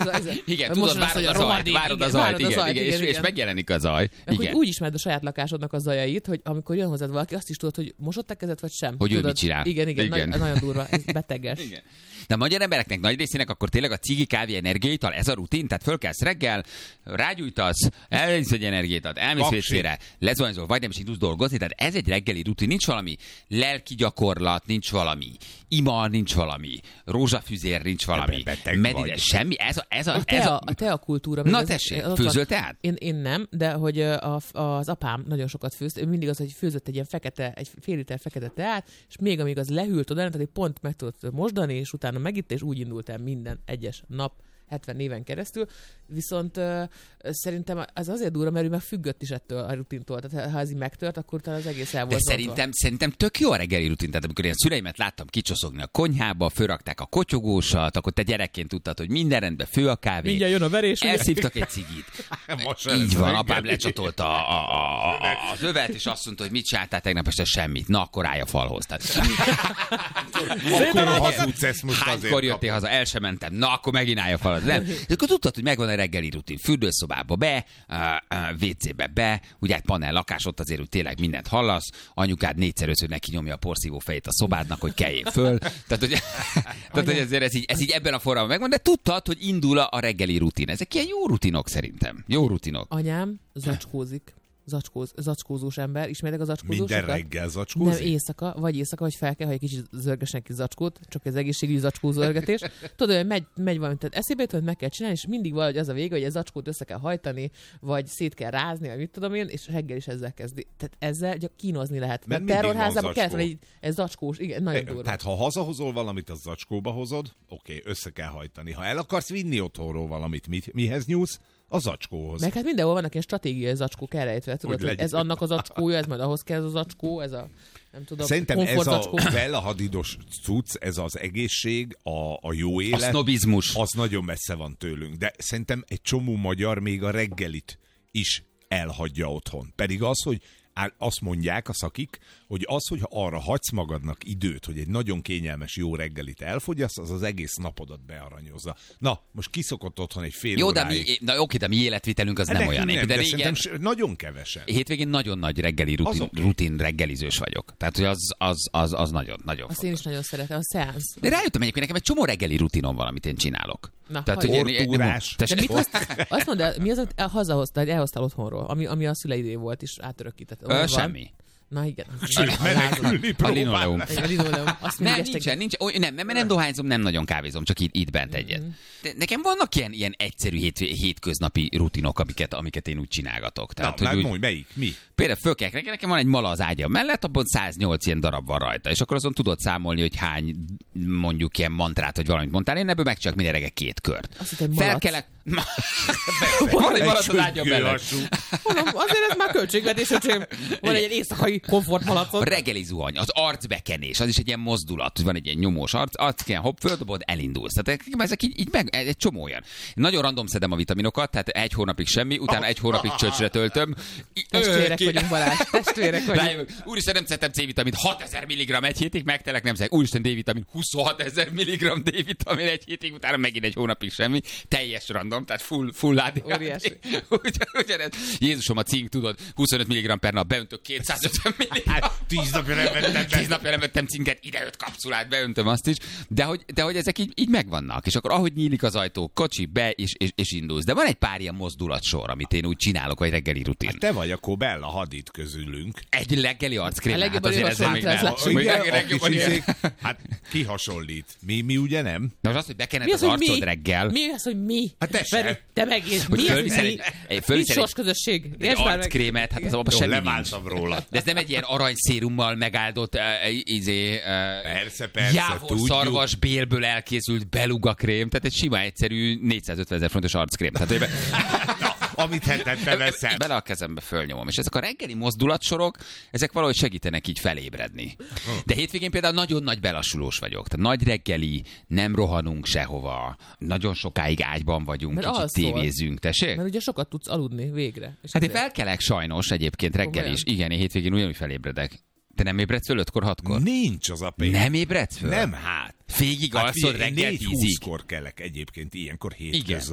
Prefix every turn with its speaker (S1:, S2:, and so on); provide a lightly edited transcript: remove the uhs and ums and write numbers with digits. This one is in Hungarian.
S1: Igen, tudod, várod a zajt, és megjelenik a zaj.
S2: Hogy úgy ismered a saját lakásodnak a zajait, hogy amikor jön hozzád valaki, azt is tudod, hogy mosott a kezed, vagy sem.
S1: Hogy ő mit csinál.
S2: Igen. Nagyon durva, ez beteges.
S1: Igen. De a magyar embereknek nagy részének akkor tényleg a cigi, kávé, energiaital, ez a rutin? Tehát fölkelsz reggel, rágyújtasz, elmész egy energiaitat, elmész vécére, lezuhanyzol, vagy nem is indulsz dolgozni, tehát ez egy reggeli rutin, nincs valami lelki gyakorlat, nincs valami ima, nincs valami rózsafüzér, nincs valami meditás, semmi.
S2: A teakultúra.
S1: Na tessék, főzöl teát?
S2: Én nem, de hogy az apám nagyon sokat főzt, ő mindig az, hogy főzött egy fél liter fekete teát, és még amíg az lehűlt oda, tehát pont meg tudott mosdani, és utána megitt, és úgy indult el minden egyes nap, 70 éven keresztül, viszont szerintem ez azért durva, mert ő meg függött is ettől a rutintól. Tehát ha ez így megtört, akkor talán az egész el volt.
S1: De szerintem tök jó a reggeli rutin. Tehát amikor én a szüleimet láttam kicsoszogni a konyhába, fölrakták a kotyogósat, akkor te gyerekként tudtad, hogy minden rendben, fő a kávé.
S2: Mindjárt jön a verés.
S1: Elszívtak egy cigit. Így van, apám lecsatolta az övet, és azt mondta, hogy mit csináltál tegnap este, semmit. Na, akkor állj a falhoz.
S3: Akkor hazudsz, ezt most azért.
S1: Hánykor jöttél haza? El sem mentem. Na, akkor megint állj a falhoz. Nem. De akkor tudtad, hogy megvan a reggeli rutin. Fürdőszobába be, WC-be be, ugye egy panel lakás, ott azért, hogy tényleg mindent hallasz, anyukád 4x5 neki nyomja a porszívó fejét a szobádnak, hogy kelljél föl. Tehát, hogy ezért ez így ebben a formában megvan, de tudtad, hogy indul a reggeli rutin. Ezek ilyen jó rutinok szerintem. Jó rutinok.
S2: Anyám zacskózik. Zacskózós ember. Ismertek a zacskózósokat?
S3: Minden reggel zacskózik?
S2: Nem, éjszaka, vagy fel kell, hogy egy kicsit zörgesnek ki zacskót, csak az egészségügyi zacskózörgetés. Tudod, hogy megy valami, tehát eszébe jut, hogy meg kell csinálni, és mindig valahogy az a vége, hogy egy zacskót össze kell hajtani, vagy szét kell rázni, vagy mit tudom én, és reggel is ezzel kezdi. Tehát ezzel kínozni lehet. Mert terrorházában kellett egy zacskós, igen, nagyon durva.
S3: Tehát ha hazahozol valamit, az zacskóba hozod, oké, össze kell hajtani. Ha el akarsz vinni otthonról valamit, mihez nyúlsz? A zacskóhoz.
S2: Meg hát mindenhol vannak ilyen stratégiai zacskók elrejtve, tudod, hogy ez annak az zacskója, ez majd ahhoz kell ez a zacskó, ez a, nem tudom,
S3: szerintem ez a belahadidos cucc, ez az egészség, a jó élet.
S1: A sznobizmus.
S3: Az nagyon messze van tőlünk. De szerintem egy csomó magyar még a reggelit is elhagyja otthon. Pedig az, hogy azt mondják a szakik, hogy az, hogyha arra hagysz magadnak időt, hogy egy nagyon kényelmes jó reggelit elfogyaszt, az az egész napodat bearanyozza. Na, most kiszokott otthon egy fél óráig.
S1: De mi életvitelünk az nem olyan.
S3: Nem, de régen, nagyon kevesen.
S1: Hétvégén nagyon nagy reggeli rutin reggelizős vagyok. Tehát, hogy az nagyon
S2: azt én is nagyon szeretem, a szeánsz.
S1: De rájöttem egyébként, nekem egy csomó reggeli rutinom van, amit én csinálok.
S2: Na,
S1: tehát, hogy
S2: azt mondd el, mi az, hogy elhoztál otthonról, ami a szüleidé volt, és átörökített.
S1: Semmi.
S2: Na igen.
S1: A linoleum. Nincs. Nem dohányzom, nem nagyon kávézom, csak itt bent egyet. De nekem vannak ilyen egyszerű hétköznapi rutinok, amiket én úgy csinálgatok.
S3: Tehát, na, hogy melyik? Mi?
S1: Például fölkelek, nekem van egy mala az ágyam mellett, abban 108 ilyen darab van rajta, és akkor azon tudod számolni, hogy hány mondjuk ilyen mantrát, vagy valamit mondtál, én ebből megcsinálok minden reggel 2 kört. Felkelek. Van egy malac az ágyam mellett.
S2: Azért ez már költségvetés, hogy van egy éjszakai komfortmalacot.
S1: A reggeli zuhany, az arcbekenés, az is egy ilyen mozdulat, hogy van egy ilyen nyomós arc kell, hopp, földobod, elindulsz. Tehát ezek így egy csomó olyan. Nagyon random szedem a vitaminokat, tehát 1 hónapig semmi, utána 1 hónapig csöcsre töltöm.
S2: Testvérek vagyunk, Balázs, testvérek vagyunk.
S1: Úristen, nem szedtem C-vitamint, 6000 mg egy hétig, megtelek, nem szedek. Úristen, D-vitamin, 26000 mg D-vitamin egy hétig, utána megint 1 hónapig semmi. Teljes random, tehát full ADHD.
S2: Óriási.
S1: Jézusom, a cink, tudod, 25 mg per nap, beöntök 250 mg.
S3: 10 napja nem vettem.
S1: 10 napja nem vettem cinket, ide 5 kapszulát, beöntöm azt is. De hogy ezek így megvannak. És akkor ahogy nyílik az ajtó, kocsi be, és indulsz. De van egy pár ilyen mozdulatsor, amit én úgy csinálok, vagy reggeli rutin.
S3: Hát te vagy akkor Bella Hadid közülünk.
S1: Egy reggeli arckrém.
S2: Hát azért ezzel még nem.
S3: Hát ki hasonlít? Mi ugye nem?
S1: Na az, hogy bekened az arcod reggel.
S2: Mi az, hogy mi?
S3: Hát
S2: te megint. Mi az, hogy mi? Mi sors közösség?
S1: Egy arckrémet, hát az abban semmi
S3: leváltam róla.
S1: De ez nem egy ilyen aranyszérummal megáldott
S3: persze,
S1: Jávor szarvas bélből elkészült beluga krém, tehát egy sima egyszerű 450 000 forintos arckrém. Tehát,
S3: amit hetente veszem.
S1: Bele a kezembe fölnyomom. És ezek a reggeli mozdulatsorok, ezek valahogy segítenek így felébredni. De hétvégén például nagyon nagy belassulós vagyok. Tehát nagy reggeli, nem rohanunk sehova, nagyon sokáig ágyban vagyunk, mert kicsit tévézünk. Tessék?
S2: Mert ugye sokat tudsz aludni végre.
S1: Hát én felkelek sajnos egyébként reggel is. Igen, én hétvégén ugyanúgy felébredek. Te nem ébredsz föl 5-kor, 6-kor?
S3: Nincs az a pénz.
S1: Nem ébredsz föl?
S3: Nem, hát.
S1: Végig alszod reggel 10-ig.
S3: 4-20-kor kelek egyébként ilyenkor 7
S1: igen.